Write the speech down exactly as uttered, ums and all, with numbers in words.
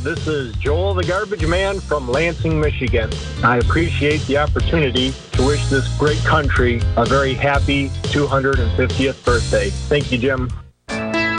This is Joel the Garbage Man from Lansing, Michigan. I appreciate the opportunity to wish this great country a very happy two hundred fiftieth birthday. Thank you, Jim.